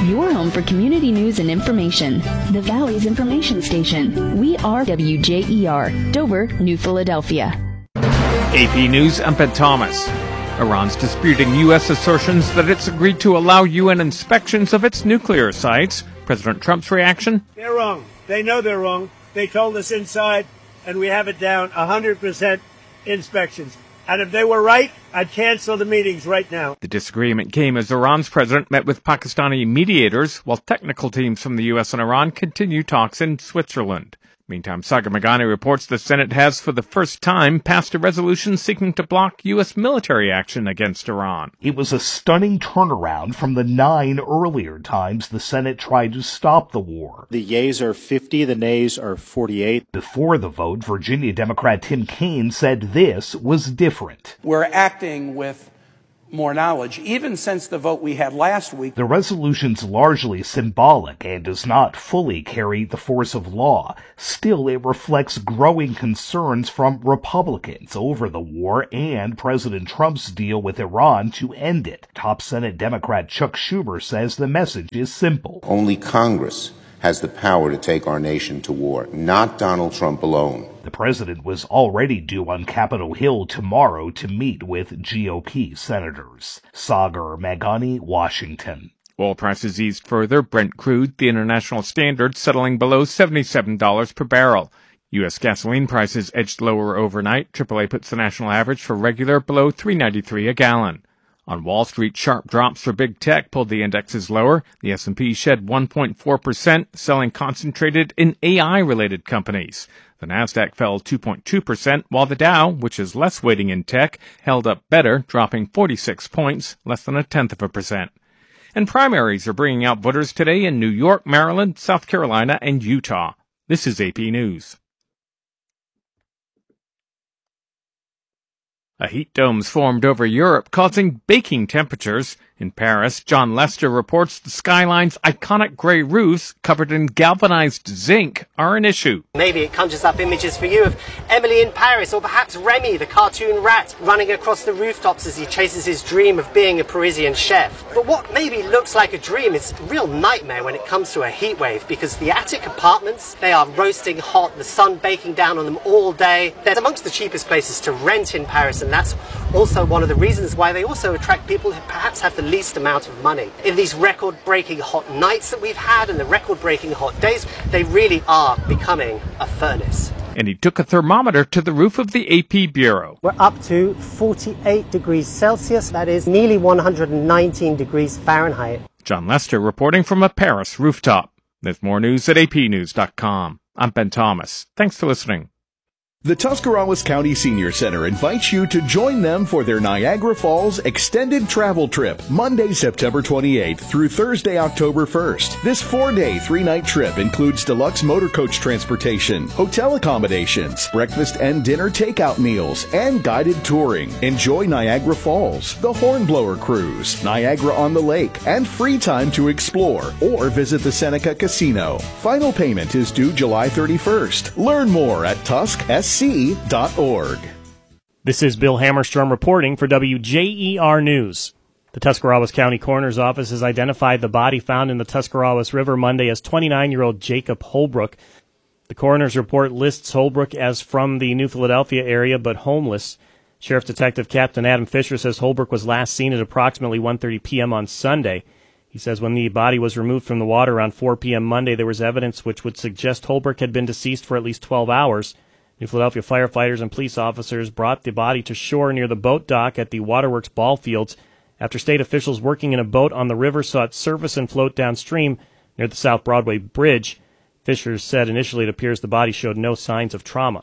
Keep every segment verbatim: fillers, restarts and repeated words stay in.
your home for community news and information. The Valley's information station. We are W J E R, Dover, New Philadelphia. A P News, I'm Ben Thomas. Iran's disputing U S assertions that it's agreed to allow U N inspections of its nuclear sites. President Trump's reaction? They're wrong. They know they're wrong. They told us inside, and we have it down, one hundred percent inspections. And if they were right, I'd cancel the meetings right now. The disagreement came as Iran's president met with Pakistani mediators, while technical teams from the U S and Iran continue talks in Switzerland. Meantime, Sagar Meghani reports the Senate has, for the first time, passed a resolution seeking to block U S military action against Iran. It was a stunning turnaround from the nine earlier times the Senate tried to stop the war. The yeas are fifty, the nays are forty-eight. Before the vote, Virginia Democrat Tim Kaine said this was different. We're acting with more knowledge, even since the vote we had last week. The resolution's largely symbolic and does not fully carry the force of law. Still, it reflects growing concerns from Republicans over the war and President Trump's deal with Iran to end it. Top Senate Democrat Chuck Schumer says the message is simple. Only Congress has the power to take our nation to war, not Donald Trump alone. The president was already due on Capitol Hill tomorrow to meet with G O P senators. Sagar Meghani, Washington. Oil prices eased further. Brent crude, the international standard, settling below seventy-seven dollars per barrel. U S gasoline prices edged lower overnight. triple A puts the national average for regular below three ninety-three a gallon. On Wall Street, sharp drops for big tech pulled the indexes lower. The S and P shed one point four percent, selling concentrated in A I-related companies. The Nasdaq fell two point two percent, while the Dow, which is less weighting in tech, held up better, dropping forty-six points, less than a tenth of a percent. And primaries are bringing out voters today in New York, Maryland, South Carolina, and Utah. This is A P News. A heat dome's formed over Europe, causing baking temperatures. In Paris, John Lester reports the skyline's iconic grey roofs, covered in galvanized zinc, are an issue. Maybe it conjures up images for you of Emily in Paris, or perhaps Remy, the cartoon rat, running across the rooftops as he chases his dream of being a Parisian chef. But what maybe looks like a dream is a real nightmare when it comes to a heat wave, because the attic apartments, they are roasting hot, the sun baking down on them all day. They're amongst the cheapest places to rent in Paris, and that's also one of the reasons why they also attract people who perhaps have the least amount of money. In these record-breaking hot nights that we've had and the record-breaking hot days, they really are becoming a furnace. And he took a thermometer to the roof of the A P Bureau. We're up to forty-eight degrees Celsius, that is nearly one hundred nineteen degrees Fahrenheit. John Lester reporting from a Paris rooftop. There's more news at A P news dot com. I'm Ben Thomas. Thanks for listening. The Tuscarawas County Senior Center invites you to join them for their Niagara Falls extended travel trip, Monday, September twenty-eighth through Thursday, October first. This four-day, three-night trip includes deluxe motor coach transportation, hotel accommodations, breakfast and dinner takeout meals, and guided touring. Enjoy Niagara Falls, the Hornblower Cruise, Niagara on the Lake, and free time to explore or visit the Seneca Casino. Final payment is due July thirty-first. Learn more at tusk s c dot org. This is Bill Hammerstrom reporting for W J E R News. The Tuscarawas County Coroner's Office has identified the body found in the Tuscarawas River Monday as twenty-nine-year-old Jacob Holbrook. The coroner's report lists Holbrook as from the New Philadelphia area but homeless. Sheriff Detective Captain Adam Fisher says Holbrook was last seen at approximately one thirty p.m. on Sunday. He says when the body was removed from the water around four p.m. Monday, there was evidence which would suggest Holbrook had been deceased for at least twelve hours. New Philadelphia firefighters and police officers brought the body to shore near the boat dock at the Waterworks ball fields after state officials working in a boat on the river saw it surface and float downstream near the South Broadway Bridge. Fisher said initially it appears the body showed no signs of trauma.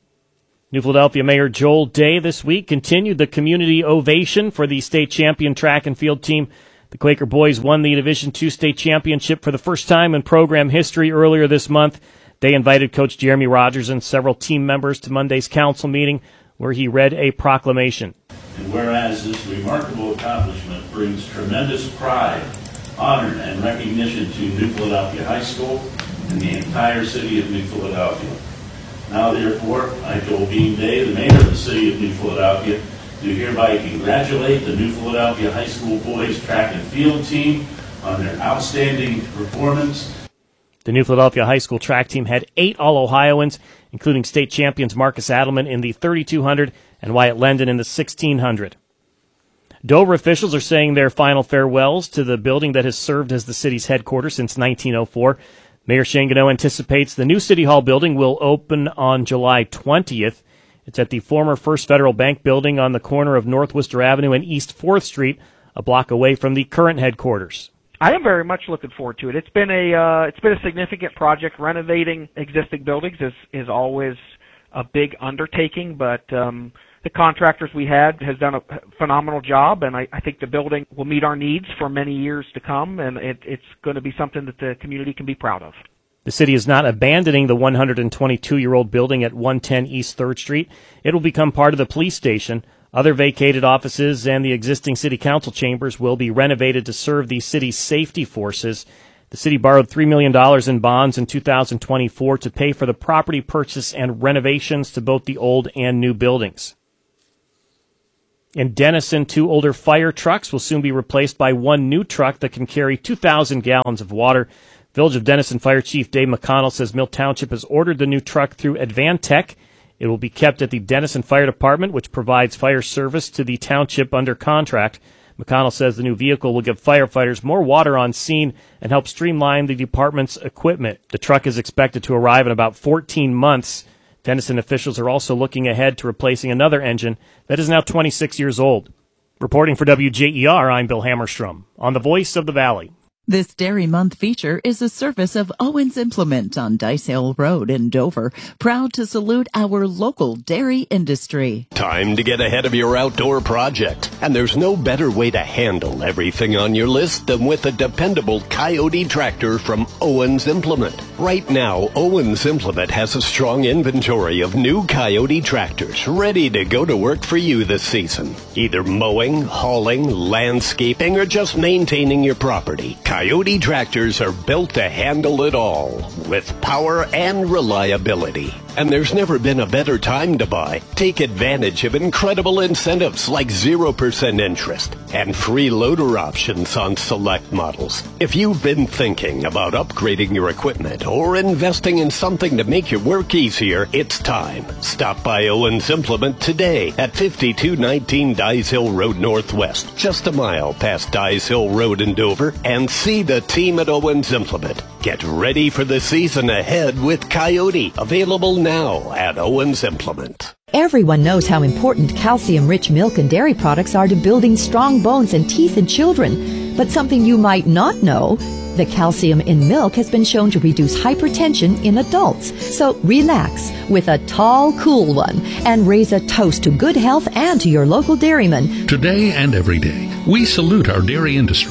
New Philadelphia Mayor Joel Day this week continued the community ovation for the state champion track and field team. The Quaker boys won the Division two state championship for the first time in program history earlier this month. They invited Coach Jeremy Rogers and several team members to Monday's council meeting, where he read a proclamation. And whereas this remarkable accomplishment brings tremendous pride, honor, and recognition to New Philadelphia High School and the entire city of New Philadelphia. Now, therefore, I, Joel Bean Day, the mayor of the city of New Philadelphia, do hereby congratulate the New Philadelphia High School boys track and field team on their outstanding performance. The New Philadelphia High School track team had eight All-Ohioans, including state champions Marcus Adelman in the thirty-two hundred and Wyatt Lendon in the sixteen hundred. Dover officials are saying their final farewells to the building that has served as the city's headquarters since nineteen oh four. Mayor Shane Gano anticipates the new City Hall building will open on July twentieth. It's at the former First Federal Bank building on the corner of North Worcester Avenue and East fourth Street, a block away from the current headquarters. I am very much looking forward to it. It's been a uh, it's been a significant project. Renovating existing buildings is is always a big undertaking, but um, the contractors we had has done a phenomenal job, and I, I think the building will meet our needs for many years to come, and it, it's going to be something that the community can be proud of. The city is not abandoning the one hundred twenty-two-year-old building at one ten East third Street. It will become part of the police station. Other vacated offices and the existing city council chambers will be renovated to serve the city's safety forces. The city borrowed three million dollars in bonds in two thousand twenty-four to pay for the property purchase and renovations to both the old and new buildings. In Denison, two older fire trucks will soon be replaced by one new truck that can carry two thousand gallons of water. Village of Denison Fire Chief Dave McConnell says Mill Township has ordered the new truck through Advantech. It will be kept at the Denison Fire Department, which provides fire service to the township under contract. McConnell says the new vehicle will give firefighters more water on scene and help streamline the department's equipment. The truck is expected to arrive in about fourteen months. Denison officials are also looking ahead to replacing another engine that is now twenty-six years old. Reporting for W J E R, I'm Bill Hammerstrom on the Voice of the Valley. This Dairy Month feature is a service of Owens Implement on Dice Hill Road in Dover, proud to salute our local dairy industry. Time to get ahead of your outdoor project. And there's no better way to handle everything on your list than with a dependable Coyote tractor from Owens Implement. Right now, Owens Implement has a strong inventory of new Coyote tractors ready to go to work for you this season. Either mowing, hauling, landscaping, or just maintaining your property. Coyote tractors are built to handle it all with power and reliability. And there's never been a better time to buy. Take advantage of incredible incentives like zero percent interest and free loader options on select models. If you've been thinking about upgrading your equipment or investing in something to make your work easier, it's time. Stop by Owens Implement today at fifty-two nineteen Dyes Hill Road Northwest, just a mile past Dyes Hill Road in Dover, and see the team at Owens Implement. Get ready for the season ahead with Coyote, available now at Owens Implement. Everyone knows how important calcium-rich milk and dairy products are to building strong bones and teeth in children. But something you might not know, the calcium in milk has been shown to reduce hypertension in adults. So relax with a tall, cool one and raise a toast to good health and to your local dairyman. Today and every day, we salute our dairy industry.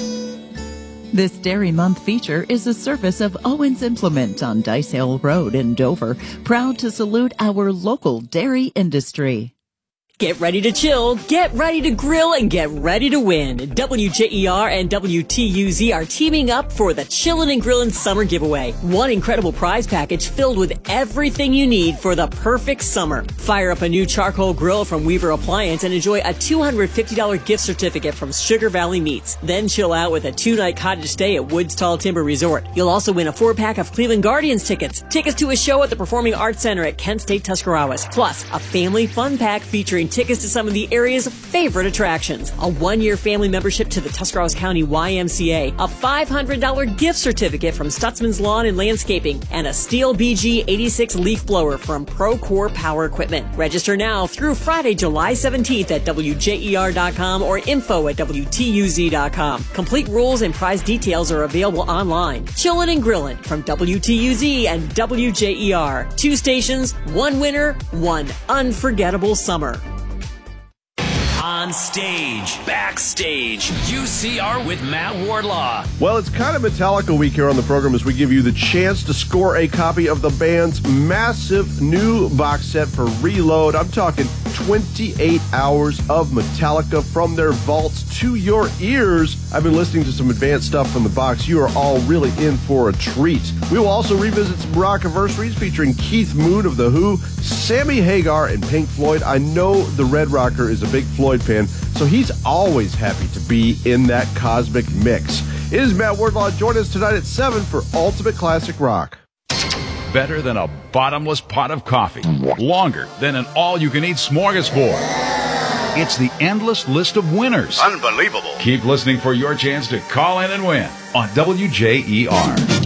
This Dairy Month feature is a service of Owens Implement on Dice Hill Road in Dover, proud to salute our local dairy industry. Get ready to chill, get ready to grill, and get ready to win. W J E R and W T U Z are teaming up for the Chillin' and Grillin' Summer Giveaway. One incredible prize package filled with everything you need for the perfect summer. Fire up a new charcoal grill from Weaver Appliance and enjoy a two hundred fifty dollars gift certificate from Sugar Valley Meats. Then chill out with a two-night cottage stay at Woods Tall Timber Resort. You'll also win a four-pack of Cleveland Guardians tickets, tickets to a show at the Performing Arts Center at Kent State Tuscarawas, plus a family fun pack featuring tickets to some of the area's favorite attractions, a one-year family membership to the Tuscarawas County Y M C A, a five hundred dollars gift certificate from Stutzman's Lawn and Landscaping, and a Steel B G eighty-six leaf blower from Procore Power Equipment. Register now through Friday, July seventeenth at W J E R dot com or info at W T U Z dot com. Complete rules and prize details are available online. Chillin' and Grillin' from W T U Z and W J E R. Two stations, one winner, one unforgettable summer. On stage, backstage, U C R with Matt Wardlaw. Well, it's kind of Metallica week here on the program as we give you the chance to score a copy of the band's massive new box set for Reload. I'm talking twenty-eight hours of Metallica from their vaults to your ears. I've been listening to some advanced stuff from the box. You are all really in for a treat. We will also revisit some rock-anniversaries featuring Keith Moon of The Who, Sammy Hagar, and Pink Floyd. I know the Red Rocker is a big Floyd fan, so he's always happy to be in that cosmic mix. It is Matt Wardlaw. Join us tonight at seven for Ultimate Classic Rock. Better than a bottomless pot of coffee. Longer than an all-you-can-eat smorgasbord. It's the endless list of winners. Unbelievable. Keep listening for your chance to call in and win on W J E R.